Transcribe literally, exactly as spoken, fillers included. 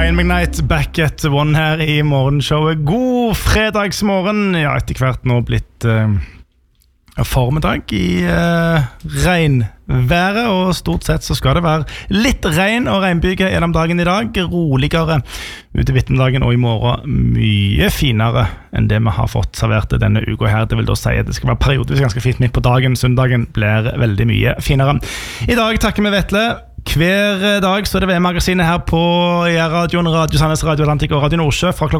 Brian McKnight back at one her I morgenshowet. God fredagsmorgen. Ja, etter hvert nå blitt uh, formiddag I uh, regnværet, og stort sett så skal det være litt regn og regnbyge gjennom dagen I dag. Roligere ute vittemdagen og I morgen mye finere enn det vi har fått servert denne uka her. Det vil da si at det skal være periodevis ganske fint midt på dagen. Søndagen blir veldig mye finere. I dag takker vi Vetle. Hver dag så er det V M-magasinet her på radioen, Radio Sandnes, Radio Atlantic og Radio Nordsjø fra klokka